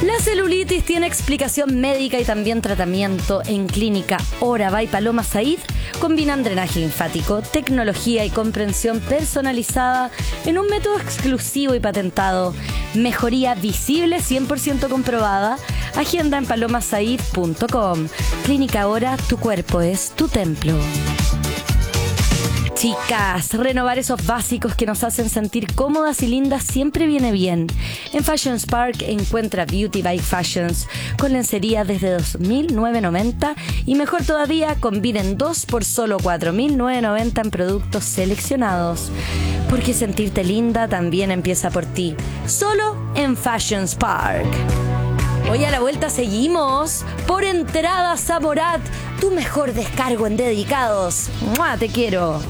La celulitis tiene explicación médica y también tratamiento. En Clínica Hora by Paloma Said combinan drenaje linfático, tecnología y comprensión personalizada en un método exclusivo y patentado. Mejoría visible 100% comprobada. Agenda en palomasaid.com. Clínica Hora, tu cuerpo es tu templo. Chicas, renovar esos básicos que nos hacen sentir cómodas y lindas siempre viene bien. En Fashions Park encuentra Beauty by Fashions con lencería desde 2.990 y mejor todavía, combinen 2 por solo 4.990 en productos seleccionados. Porque sentirte linda también empieza por ti. Solo en Fashions Park. Hoy a la vuelta seguimos por Entradas a Morat, tu mejor descargo en dedicados. ¡Mua! Te quiero.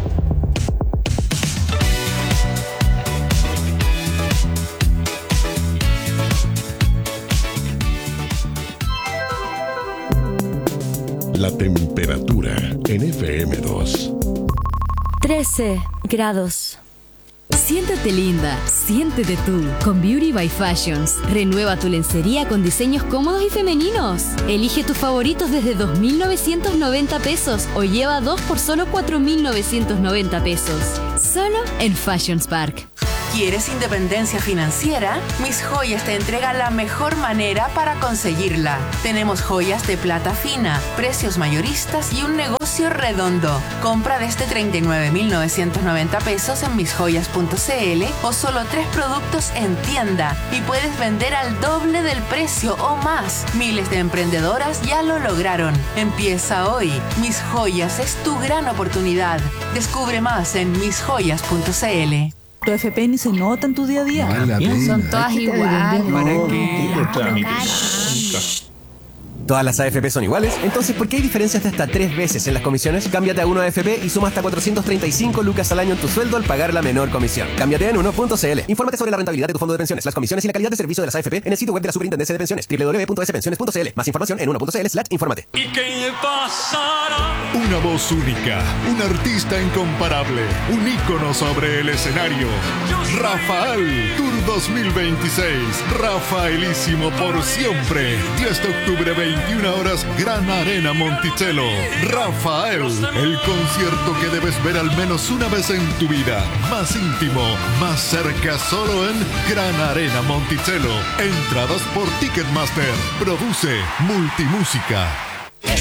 La temperatura en FM2. 13 grados. Siéntete linda, siéntete tú con Beauty by Fashions. Renueva tu lencería con diseños cómodos y femeninos. Elige tus favoritos desde 2.990 pesos o lleva 2 por solo 4.990 pesos. Solo en Fashions Park. ¿Quieres independencia financiera? Mis Joyas te entrega la mejor manera para conseguirla. Tenemos joyas de plata fina, precios mayoristas y un negocio redondo. Compra desde 39.990 pesos en misjoyas.cl o solo 3 productos en tienda y puedes vender al doble del precio o más. Miles de emprendedoras ya lo lograron. Empieza hoy. Mis Joyas es tu gran oportunidad. Descubre más en misjoyas.cl. Tu FP ni se nota en tu día a día. Son todas iguales. ¿Para qué? ¿Todas las AFP son iguales? Entonces, ¿por qué hay diferencias de hasta 3 veces en las comisiones? Cámbiate a 1AFP y suma hasta 435 lucas al año en tu sueldo al pagar la menor comisión. Cámbiate en 1.cl. Infórmate sobre la rentabilidad de tu fondo de pensiones, las comisiones y la calidad de servicio de las AFP en el sitio web de la Superintendencia de Pensiones, www.spensiones.cl. Más información en 1.cl/infórmate. ¿Y qué pasará? Una voz única, un artista incomparable, un ícono sobre el escenario. Rafael, Tour 2026. Rafaelísimo por siempre. 10 de octubre, 21 horas, Gran Arena Monticello. Rafael, el concierto que debes ver al menos una vez en tu vida. Más íntimo, más cerca, solo en Gran Arena Monticello. Entradas por Ticketmaster. Produce Multimúsica.